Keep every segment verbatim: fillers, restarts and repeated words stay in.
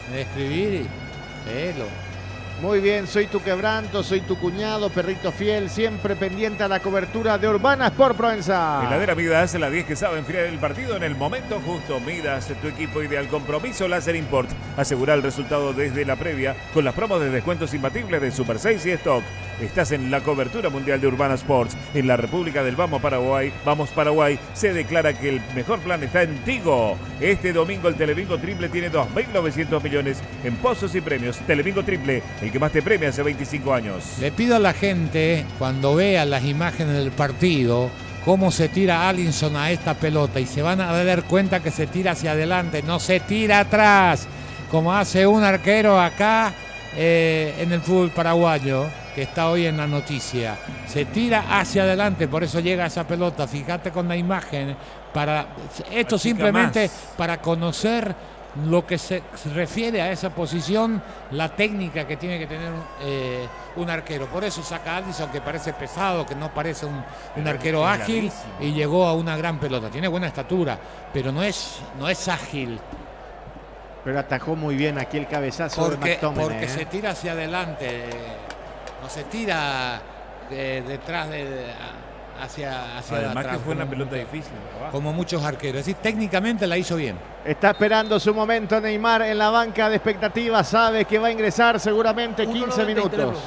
de escribir y léelo. Muy bien, soy tu quebranto, soy tu cuñado, perrito fiel, siempre pendiente a la cobertura de Urbana Sport Provenza. Heladera Midas, la diez que sabe enfriar el partido en el momento justo. Midas, tu equipo ideal. Compromiso Láser Import. Asegura el resultado desde la previa con las promos de descuentos imbatibles de Super seis y Stock. Estás en la cobertura mundial de Urbana Sports. En la República del Vamos Paraguay, Vamos Paraguay, se declara que el mejor plan está en Tigo. Este domingo el Telebingo Triple tiene dos mil novecientos millones en pozos y premios. Telebingo Triple, el que más te premia hace veinticinco años. Le pido a la gente, cuando vea las imágenes del partido, cómo se tira Alisson a esta pelota, y se van a dar cuenta que se tira hacia adelante, no se tira atrás, como hace un arquero acá eh, en el fútbol paraguayo, que está hoy en la noticia. Se tira hacia adelante, por eso llega esa pelota. Fíjate con la imagen. Para, esto simplemente más. Para conocer lo que se refiere a esa posición, la técnica que tiene que tener eh, un arquero. Por eso saca a Alisson, que parece pesado, que no parece un, un arquero ágil, y llegó a una gran pelota. Tiene buena estatura, pero no es, no es ágil. Pero atajó muy bien aquí el cabezazo porque, de McTominay. Porque ¿eh? se tira hacia adelante, no se tira de, detrás de... de hacia, hacia Además atrás, que fue como, una pelota difícil. Como muchos arqueros. Es decir, técnicamente la hizo bien. Está esperando su momento Neymar en la banca de expectativas. Sabe que va a ingresar seguramente quince minutos.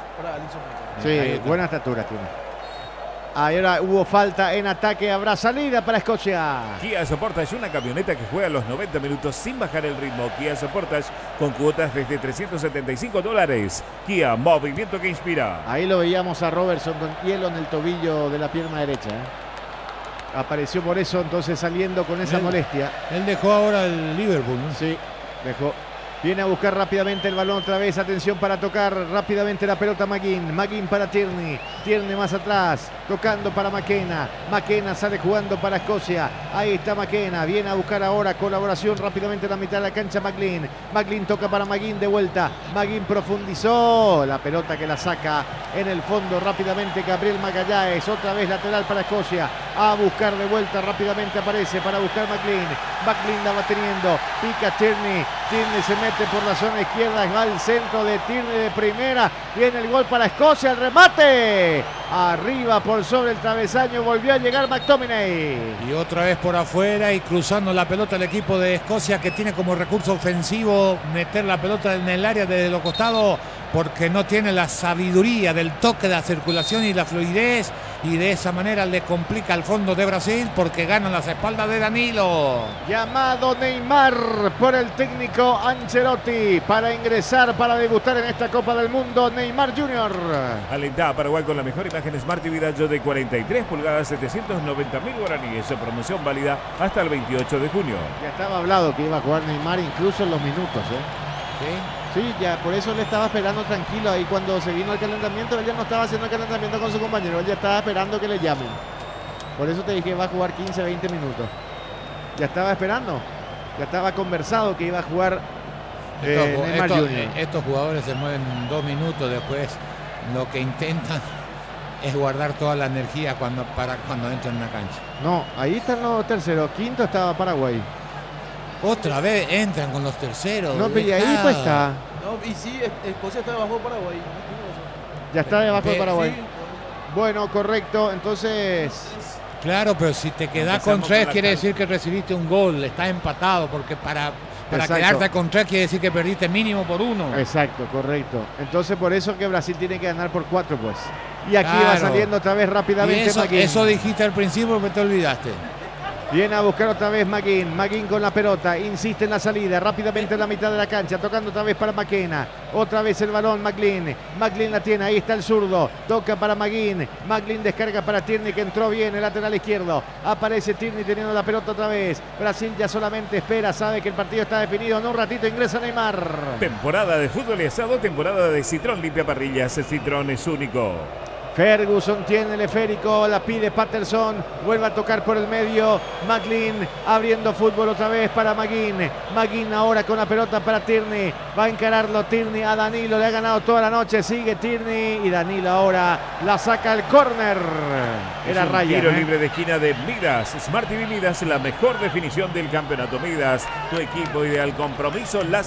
Sí, buena estatura tiene. Ahora hubo falta en ataque, habrá salida para Escocia. Kia Sportage, una camioneta que juega los noventa minutos sin bajar el ritmo. Kia Sportage con cuotas desde trescientos setenta y cinco dólares. Kia, movimiento que inspira. Ahí lo veíamos a Robertson con hielo en el tobillo de la pierna derecha. ¿eh? Apareció por eso entonces saliendo con esa él, molestia. Él dejó ahora el Liverpool, ¿no? Sí, dejó. Viene a buscar rápidamente el balón otra vez. Atención para tocar rápidamente la pelota McGinn. McGinn para Tierney. Tierney más atrás. Tocando para McKenna. McKenna sale jugando para Escocia. Ahí está McKenna. Viene a buscar ahora colaboración rápidamente en la mitad de la cancha McLean. McLean toca para McGinn de vuelta. McGinn profundizó. La pelota que la saca en el fondo rápidamente Gabriel Magalhães. Otra vez lateral para Escocia. A buscar de vuelta rápidamente aparece para buscar McLean. McLean la va teniendo. Pica Tierney. Tierney se mete por la zona izquierda, va al centro de Tierney de primera, viene el gol para Escocia, el remate, arriba por sobre el travesaño, volvió a llegar McTominay. Y otra vez por afuera y cruzando la pelota el equipo de Escocia, que tiene como recurso ofensivo meter la pelota en el área desde los costados, porque no tiene la sabiduría del toque de la circulación y la fluidez, y de esa manera le complica al fondo de Brasil, porque ganan las espaldas de Danilo. Llamado Neymar por el técnico Ancelotti para ingresar, para debutar en esta Copa del Mundo. Neymar junior Alentá a Paraguay con la mejor imagen Smart T V Dayo de cuarenta y tres pulgadas, setecientos noventa mil guaraníes. Promoción válida hasta el veintiocho de junio. Ya estaba hablado que iba a jugar Neymar incluso en los minutos, ¿eh? ¿Sí? Sí, ya por eso le estaba esperando tranquilo ahí cuando se vino el calentamiento. Él ya no estaba haciendo el calentamiento con su compañero, él ya estaba esperando que le llamen. Por eso te dije que va a jugar quince, veinte minutos. Ya estaba esperando, ya estaba conversado que iba a jugar eh, estos, Neymar estos, junior Estos jugadores se mueven dos minutos después. Lo que intentan es guardar toda la energía cuando, para cuando entran en la cancha. No, ahí están los terceros, quinto estaba Paraguay. Otra vez entran con los terceros. No, pero ahí pues está. No, y sí, Escocia está debajo de Paraguay. Ya está debajo de Paraguay. Sí. Bueno, correcto, entonces... Claro, pero si te quedas con tres quiere decir que recibiste un gol, estás empatado, porque para, para quedarte con tres quiere decir que perdiste mínimo por uno. Exacto, correcto. Entonces por eso que Brasil tiene que ganar por cuatro, pues. Y aquí claro. va saliendo otra vez rápidamente eso, McGinn. Eso dijiste al principio, pero te olvidaste. Viene a buscar otra vez McGinn. McGinn con la pelota. Insiste en la salida. Rápidamente en la mitad de la cancha. Tocando otra vez para McKenna. Otra vez el balón McLean. McLean la tiene. Ahí está el zurdo. Toca para McGinn. McLean descarga para Tierney, que entró bien. El lateral izquierdo. Aparece Tierney teniendo la pelota otra vez. Brasil ya solamente espera. Sabe que el partido está definido. En un ratito ingresa Neymar. Temporada de fútbol y asado. Temporada de Citrón limpia parrillas. Citrón es único. Ferguson tiene el esférico, la pide Patterson, vuelve a tocar por el medio, McLean abriendo fútbol otra vez para McGinn, McGinn ahora con la pelota para Tierney, va a encararlo Tierney a Danilo, le ha ganado toda la noche, sigue Tierney y Danilo ahora la saca al córner. Era es un Ryan. Tiro ¿eh? libre de esquina de Midas, Smart T V Midas, la mejor definición del campeonato. Midas, tu equipo ideal. Compromiso.